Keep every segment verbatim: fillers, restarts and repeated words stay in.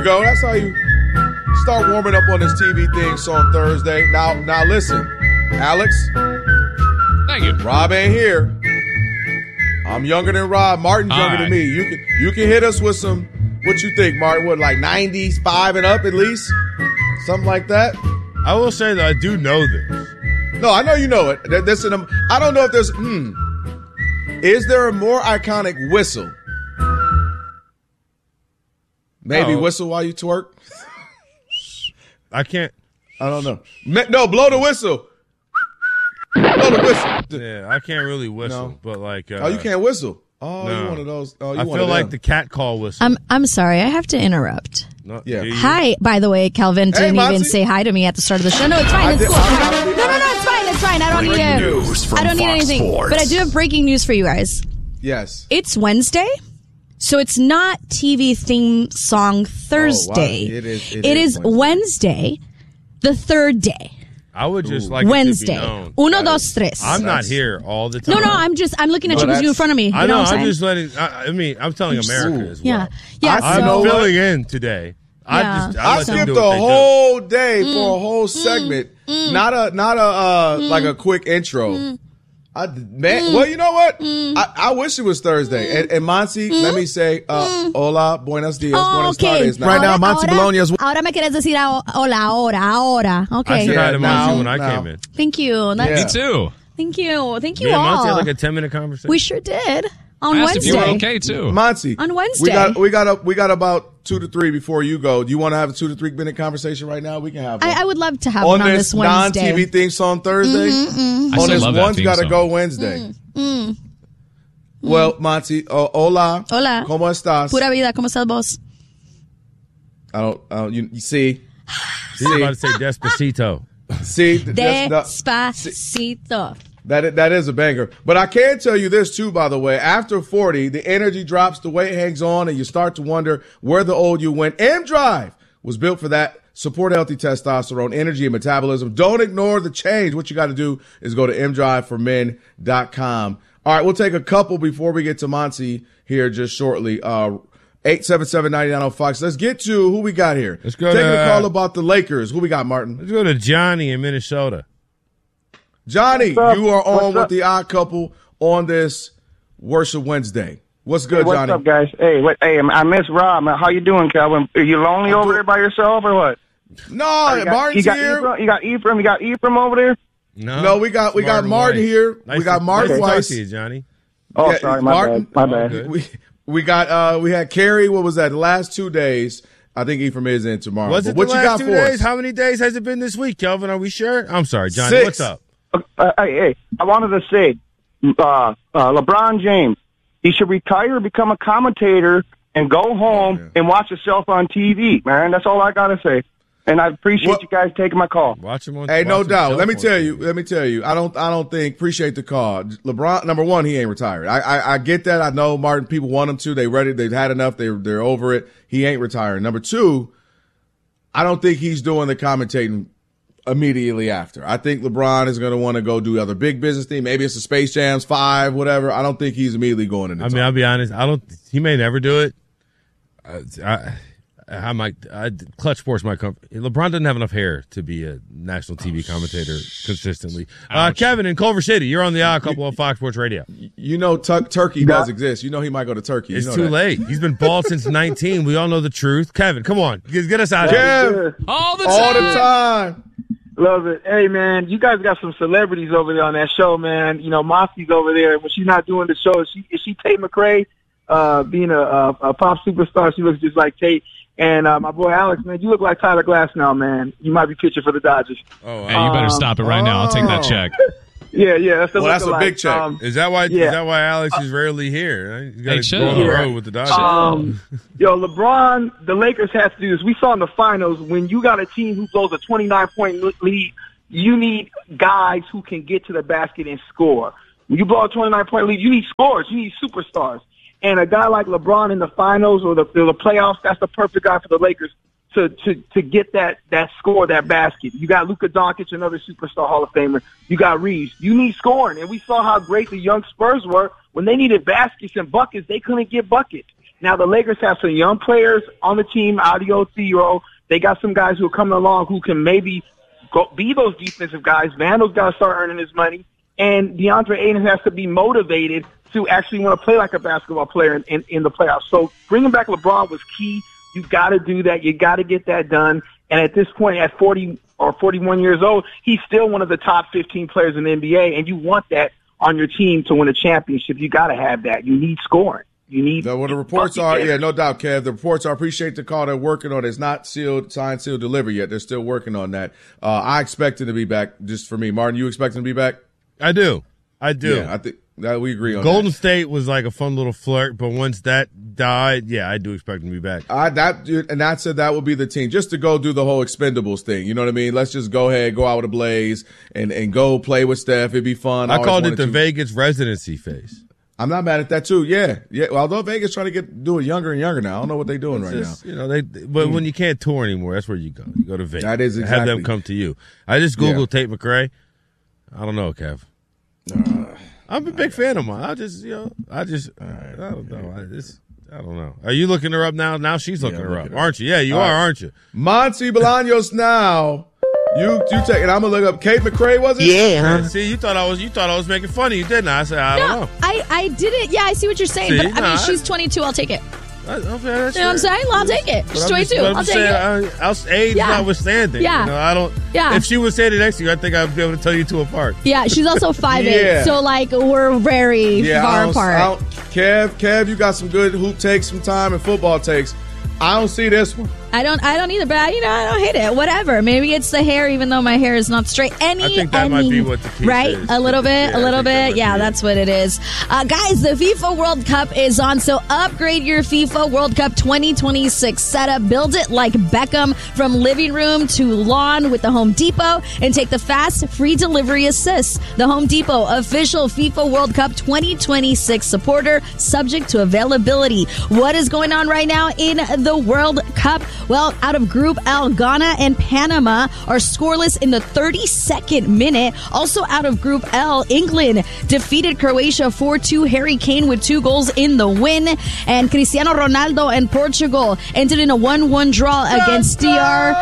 you go. That's how you start warming up on this T V thing on Thursday. Now, now listen, Alex. Thank you. Rob ain't here. I'm younger than Rob. Martin's All younger right. than me. You can you can hit us with some. What you think, Martin? What, like ninety-five and up at least, something like that? I will say that I do know this. No, I know you know it. There- This an, I don't know if there's. Hmm. Is there a more iconic whistle? Maybe Oh. whistle while you twerk. I can't. I don't know. Me- No, blow the whistle. Blow the whistle. Yeah, I can't really whistle, No. but like. Uh, Oh, you can't whistle. Oh, No. you one of those. Oh, you I one feel of like them. the cat call whistle. I'm I'm sorry, I have to interrupt. No, Yeah. do you? Hi, by the way, Calvin didn't Monty. even say hi to me at the start of the show. No, it's fine. I It's did- cool. I- No, no, no, it's fine. It's fine. I don't need Breaking to. news from I don't need Fox anything. Sports. But I do have breaking news for you guys. Yes. It's Wednesday, so it's not T V theme song Thursday. It is- it it is is Wednesday. Wednesday, the third day. I would just like Wednesday. It to be known. Uno, dos, tres. I'm not That's- here all the time. No, no, I'm just I'm looking at No, you because you're in that's- front of me. You I know. know what I'm I'm saying? just letting. I, I mean, I'm telling America as well. Yeah, yeah. I- I'm so, know what? filling in today. I Yeah. just. I, I let them skipped do the what they do. whole day for a whole segment. Not a not a uh, like a quick intro. I man, well, you know what? I, I wish it was Thursday. And, and Monty, let me say, uh, hola, buenos dias, Oh, buenas okay. tardes. Now. Right now, Monty Bologna is- Ahora me quieres decir a- hola, ahora, ahora. I Okay. said Yeah, hi to now- Monty when I now. came in. Thank you. That's, Yeah. Me too. Thank you. Thank you Me and all. Monty had like a ten minute conversation. We sure did. On I asked if you Wednesday. were okay too. Monty, On Wednesday. we got we got a, we got about two to three before you go. Do you want to have a two to three minute conversation right now? We can have one. I, I would love to have on one on this this Wednesday. non-T V theme song Thursday. I On still this love that one's theme got to song. go Wednesday. Well, Monty, uh, hola, Hola. ¿cómo estás? Pura vida, ¿cómo estás vos? I don't, I don't you, you see, He's about to say Despacito. see, th- that's- that- Despacito. That i- that is a banger. But I can tell you this too, by the way. After forty, the energy drops, the weight hangs on, and you start to wonder where the old you went. M-Drive was built for that. Support healthy testosterone, energy, and metabolism. Don't ignore the change. What you got to do is go to m drive for men dot com. All right, we'll take a couple before we get to Monty here just shortly. Uh, eight seven seven, nine nine oh Fox. Let's get to who we got here. Let's go Taking to, a call uh, about the Lakers. Who we got, Martin? Let's go to Johnny in Minnesota. Johnny, What's up? you are on What's with up? the Odd Couple on this Worship Wednesday. What's good, What's Johnny? up, guys? Hey, what, hey, I miss Rob. How you doing, Calvin? Are you lonely over there by yourself or what? No, you got, Martin's you got here. Ephraim, you got Ephraim. You got Ephraim over there. No, No, we got we got Martin Martin Weiss. here. Nice we got to- Martin nice to talk Weiss. to you, Johnny. Oh, Yeah, sorry, my Martin- bad. My Oh, bad. good. We we got uh we had Carrie. What was that? The last two days. I think Ephraim is in tomorrow. Was But it what the you last got two for days? us? How many days has it been this week, Kelvin? Are we sure? I'm sorry, Johnny. Six. What's up? Uh, hey, hey, I wanted to say, uh, uh, LeBron James, he should retire, become a commentator, and go home yeah. and watch himself on T V. Man, that's all I gotta say. And I appreciate What- you guys taking my call. Watch him on. Hey, no watch doubt. himself Let me on tell T V. you. Let me tell you. I don't. I don't think. Appreciate the call. LeBron. Number one, he ain't retired. I. I, I get that. I know Martin. People want him to. They ready. They've had enough. They. They're over it. He ain't retiring. Number two, I don't think he's doing the commentating immediately after. I think LeBron is going to want to go do other big business thing. Maybe it's the Space Jams five, whatever. I don't think he's immediately going into. I mean, I'll be honest. I don't. He may never do it. I, I, I might. I, Clutch Sports might come. LeBron doesn't have enough hair to be a national T V commentator consistently. Uh, Kevin in Culver City, you're on the Odd Couple of Fox Sports Radio. You know, tu- Turkey does exist. You know, he might go to Turkey. It's you know too that. late. He's been bald since nineteen. We all know the truth. Kevin, come on, get, get us out of here. Kev, All the time. all the time. Love it. Hey, man, you guys got some celebrities over there on that show, man. You know, Mossie's over there. When she's not doing the show, is she, is she Tate McRae? Uh, being a, a, a pop superstar, she looks just like Tate. And uh, my boy Alex, man, you look like Tyler Glass now, man. You might be pitching for the Dodgers. Oh, Hey, you better Um, stop it right now. I'll take that oh. check. Yeah, yeah, that's the Well, that's a lookalike. big check. Um, Is that why? Yeah. Is that why Alex is rarely here? Right? He's got Hey, to chill. go on the Yeah. road with the Dodgers. Um, yo, LeBron, the Lakers have to do this. We saw in the finals when you got a team who blows a twenty-nine point lead, you need guys who can get to the basket and score. When you blow a twenty-nine point lead, you need scorers. You need superstars. And a guy like LeBron in the finals or the, or the playoffs, that's the perfect guy for the Lakers to, to, to get that, that score, that basket. You got Luka Doncic, another superstar Hall of Famer. You got Reeves. You need scoring. And we saw how great the young Spurs were. When they needed baskets and buckets, they couldn't get buckets. Now the Lakers have some young players on the team, Audio Theo. They got some guys who are coming along who can maybe go, be those defensive guys. Vandal's got to start earning his money. And DeAndre Ayton has to be motivated to actually want to play like a basketball player in, in, in the playoffs. So bringing back LeBron was key. You got to do that. You got to get that done. And at this point, at forty or forty-one years old, he's still one of the top fifteen players in the N B A, and you want that on your team to win a championship. You got to have that. You need scoring. You need. No, well, the reports are, yeah, no doubt, Kev. The reports are, appreciate the call. They're working on it. It's not sealed, signed, sealed, delivered yet. They're still working on that. Uh, I expect him to be back. Just for me, Martin, you expect him to be back? I do. I do. Yeah, I think that we agree on. Golden that. State was like a fun little flirt, but once that died, yeah, I do expect him to be back. I that and that said that would be the team just to go do the whole Expendables thing. You know what I mean? Let's just go ahead, go out with a blaze, and and go play with Steph. It'd be fun. I, I called it the to. Vegas residency phase. I'm not mad at that too. Yeah, yeah. Well, although Vegas trying to get do it younger and younger now. I don't know what they're doing it's right just, now. You know, they. But mm. when you can't tour anymore, that's where you go. You go to Vegas. That is exactly. Have them come to you. I just googled yeah. Tate McRae. I don't know, Kev. Uh, I'm a big fan of mine. I just, you know, I just, right, I don't know. I just, I don't know. Are you looking her up now? Now she's looking yeah, her up, aren't you? Yeah, you All are, right. aren't you? Monty Bolaños now. You, you take, and I'm gonna look up Kate McRae. Was it? Yeah. Huh? See, you thought I was, you thought I was making fun of you, didn't I? I said, I no, don't know. I, I didn't. Yeah, I see what you're saying, see, but I mean, she's twenty-two. I'll take it. I, okay, that's you know what I'm saying? Well, I'll take it. She's twenty-two. Just, I'll take saying, it. I, I'll, age yeah. notwithstanding. Yeah. You know, I don't. Yeah. If she was standing next to you, I think I'd be able to tell you two apart. Yeah, she's also five eight, yeah. so like we're very yeah, far I don't, apart. I don't, Kev, Kev, you got some good hoop takes, some time, and football takes. I don't see this one. I don't. I don't either. But I, you know, I don't hate it. Whatever. Maybe it's the hair, even though my hair is not straight. Any, I think that any, might be what the piece right? is. A little bit. Yeah, a little bit. That yeah, that's what it is. Uh, guys, the FIFA World Cup is on. So upgrade your FIFA World Cup twenty twenty-six setup. Build it like Beckham from living room to lawn with the Home Depot, and take the fast free delivery assist. The Home Depot official FIFA World Cup twenty twenty-six supporter, subject to availability. What is going on right now in the World Cup? Well, out of Group L, Ghana and Panama are scoreless in the thirty-second minute. Also out of Group L, England defeated Croatia four two. Harry Kane with two goals in the win. And Cristiano Ronaldo and Portugal entered in a one one draw against D R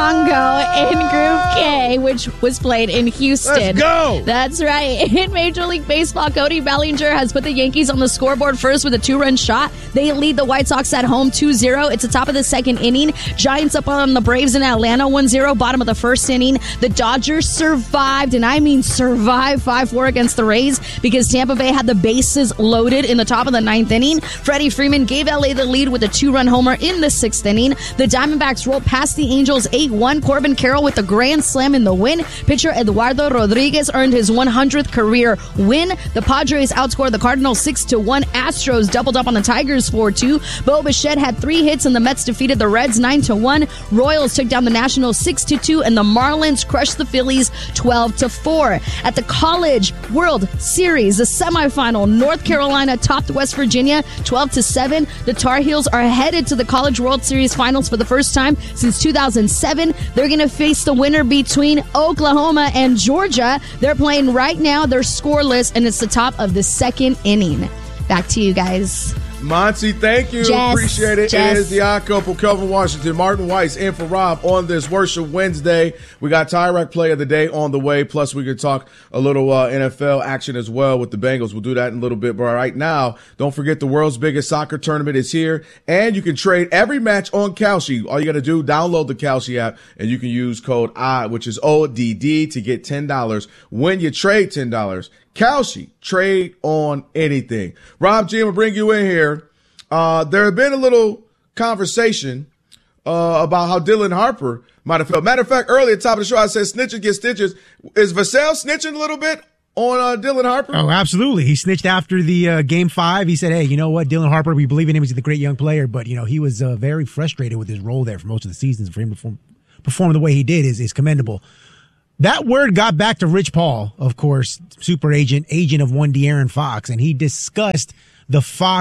Congo in Group K, which was played in Houston. Let's go! That's right. In Major League Baseball, Cody Bellinger has put the Yankees on the scoreboard first with a two-run shot. They lead the White Sox at home two zero. It's the top of the second inning. Giants up on the Braves in Atlanta one zero, bottom of the first inning. The Dodgers survived, and I mean survived, five four against the Rays because Tampa Bay had the bases loaded in the top of the ninth inning. Freddie Freeman gave L A the lead with a two-run homer in the sixth inning. The Diamondbacks rolled past the Angels eight one. Corbin Carroll with the grand slam in the win. Pitcher Eduardo Rodriguez earned his one hundredth career win. The Padres outscored the Cardinals six to one. Astros doubled up on the Tigers four two. Bo Bichette had three hits, and the Mets defeated the Reds nine to one. Royals took down the Nationals six to two, and the Marlins crushed the Phillies twelve to four. At the College World Series, the semifinal, North Carolina topped West Virginia twelve to seven. The Tar Heels are headed to the College World Series finals for the first time since two thousand seven. They're going to face the winner between Oklahoma and Georgia. They're playing right now. They're scoreless, and it's the top of the second inning. Back to you guys. Monty, thank you. Jess, Appreciate it. Jess. It is the odd couple, Kelvin Washington, Martin Weiss, in for Rob on this Worship Wednesday. We got Tyrek Play of the Day on the way. Plus, we could talk a little uh, N F L action as well with the Bengals. We'll do that in a little bit. But right now, don't forget the world's biggest soccer tournament is here. And you can trade every match on Kalshi. All you got to do, download the Kalshi app, and you can use code I, which is O D D, to get ten dollars when you trade ten dollars. Kalshi, trade on anything. Rob G, I'm going to bring you in here. Uh, there had been a little conversation uh, about how Dylan Harper might have felt. Matter of fact, earlier at the top of the show, I said snitches get stitches. Is Vassell snitching a little bit on uh, Dylan Harper? Oh, absolutely. He snitched after the uh, game five. He said, hey, you know what, Dylan Harper, we believe in him. He's a great young player, but, you know, he was uh, very frustrated with his role there for most of the seasons. For him to perform, perform the way he did is, is commendable. That word got back to Rich Paul, of course, super agent, agent of one De'Aaron Fox, and he discussed the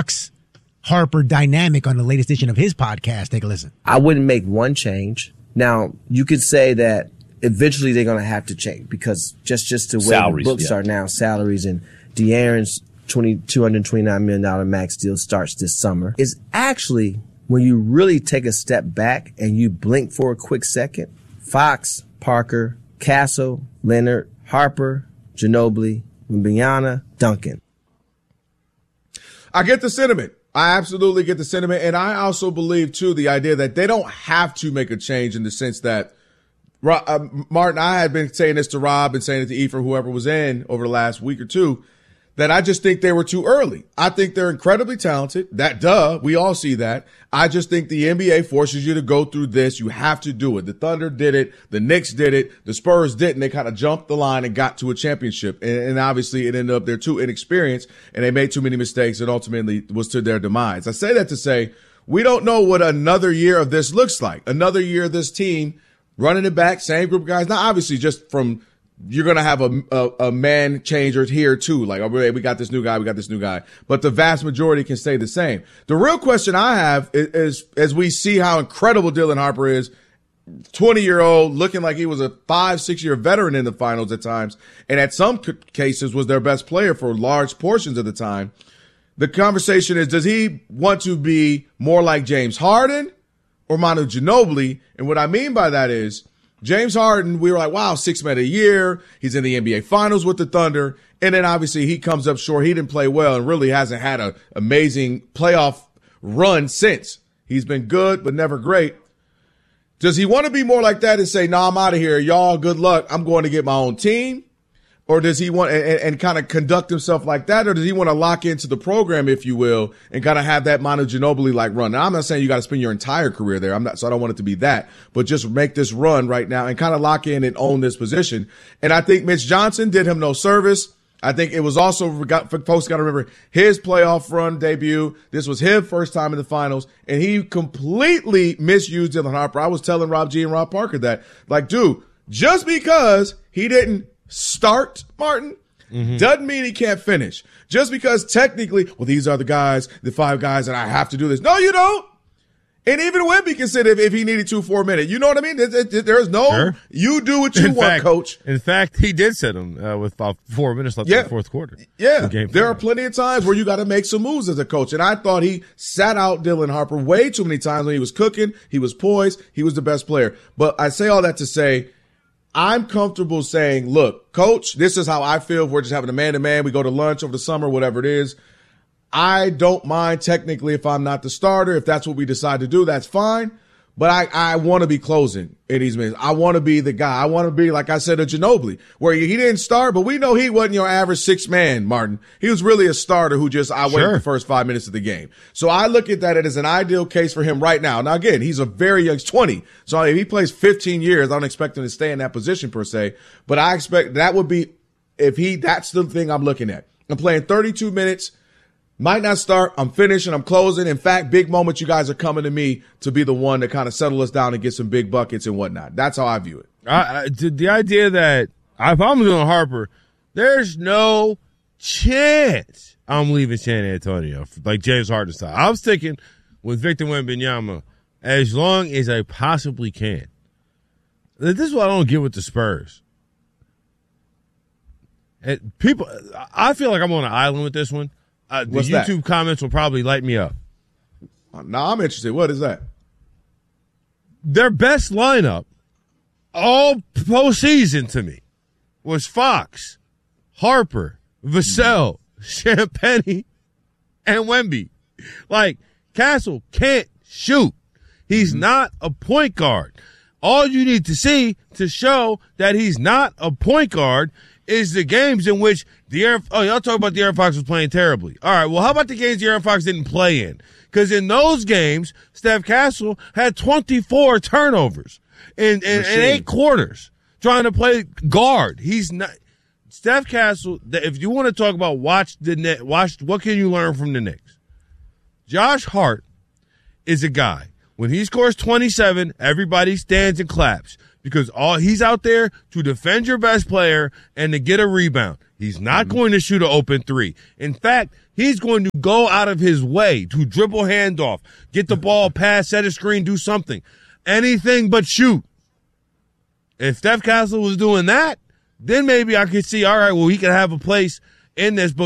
Fox-Harper dynamic on the latest edition of his podcast. Take a listen. I wouldn't make one change. Now, you could say that eventually they're going to have to change because just, just the way salaries, the books yeah. are now, salaries, and De'Aaron's two hundred twenty-nine million dollars max deal starts this summer is actually when you really take a step back and you blink for a quick second. Fox, Parker, Castle, Leonard, Harper, Ginobili, Wembanyama, Duncan. I get the sentiment. I absolutely get the sentiment. And I also believe, too, the idea that they don't have to make a change in the sense that, uh, Martin, I had been saying this to Rob and saying it to Ephraim, whoever was in over the last week or two, that I just think they were too early. I think they're incredibly talented. That, duh, we all see that. I just think the N B A forces you to go through this. You have to do it. The Thunder did it. The Knicks did it. The Spurs didn't. They kind of jumped the line and got to a championship. And, and obviously it ended up they're too inexperienced and they made too many mistakes and ultimately was to their demise. I say that to say we don't know what another year of this looks like. Another year of this team running it back, same group of guys. Now, obviously just from you're going to have a, a, a man changer here too. Like, oh, we got this new guy. We got this new guy, but the vast majority can stay the same. The real question I have is, is as we see how incredible Dylan Harper is, twenty year old looking like he was a five, six year veteran in the finals at times. And at some cases was their best player for large portions of the time. The conversation is, does he want to be more like James Harden or Manu Ginobili? And what I mean by that is, James Harden, we were like, wow, six men a year. He's in the N B A finals with the Thunder. And then obviously he comes up short. He didn't play well and really hasn't had an amazing playoff run since. He's been good, but never great. Does he want to be more like that and say, no, nah, I'm out of here. Y'all, good luck. I'm going to get my own team. Or does he want and, and kind of conduct himself like that? Or does he want to lock into the program, if you will, and kind of have that Manu Ginobili like run? Now, I'm not saying you got to spend your entire career there. I'm not, so I don't want it to be that, but just make this run right now and kind of lock in and own this position. And I think Mitch Johnson did him no service. I think it was also got, folks got to remember his playoff run debut. This was his first time in the finals, and he completely misused Dylan Harper. I was telling Rob G and Rob Parker that, like, dude, just because he didn't start, Martin, mm-hmm. doesn't mean he can't finish. Just because technically, well, these are the guys, the five guys that I have to do this. No, you don't. And even Wemby can sit if, if he needed two, four minutes. You know what I mean? There, there, there's no, sure. You do what you in want, fact, coach. In fact, he did sit him uh, with about four minutes left yeah. in the fourth quarter. Yeah. The there are plenty of times where you got to make some moves as a coach. And I thought he sat out Dylan Harper way too many times when he was cooking. He was poised. He was the best player. But I say all that to say, I'm comfortable saying, look, coach, this is how I feel. If we're just having a man-to-man, we go to lunch over the summer, whatever it is. I don't mind technically if I'm not the starter. If that's what we decide to do, that's fine. But I, I want to be closing in these minutes. I want to be the guy. I want to be, like I said, a Ginobili, where he didn't start, but we know he wasn't your average six man, Martin. He was really a starter who just, I sure. waited the first five minutes of the game. So I look at that as an ideal case for him right now. Now, again, he's a very young, he's twenty. So if he plays fifteen years, I don't expect him to stay in that position per se, but I expect that would be, if he, that's the thing I'm looking at. I'm playing thirty-two minutes. Might not start. I'm finishing. I'm closing. In fact, big moments, you guys are coming to me to be the one to kind of settle us down and get some big buckets and whatnot. That's how I view it. I, I, the idea that if I'm doing Harper, there's no chance I'm leaving San Antonio like James Harden style. I'm sticking with Victor Wembanyama as long as I possibly can. This is what I don't get with the Spurs. And people, I feel like I'm on an island with this one. Uh, the What's YouTube that? comments will probably light me up. Now I'm interested. What is that? Their best lineup all postseason to me was Fox, Harper, Vassell, mm-hmm. Champagnie, and Wemby. Like, Castle can't shoot. He's mm-hmm. not a point guard. All you need to see to show that he's not a point guard is the games in which De'Aaron, oh, y'all talk about De'Aaron Fox was playing terribly. All right, well, how about the games De'Aaron Fox didn't play in? Because in those games, Steph Castle had twenty-four turnovers in, in, in eight quarters trying to play guard. He's not – Steph Castle, if you want to talk about watch the watch, what can you learn from the Knicks? Josh Hart is a guy. When he scores twenty-seven, everybody stands and claps. Because all he's out there to defend your best player and to get a rebound. He's not mm-hmm. going to shoot an open three. In fact, he's going to go out of his way to dribble handoff, get the ball, pass, set a screen, do something. Anything but shoot. If Steph Castle was doing that, then maybe I could see, all right, well, he could have a place in this. But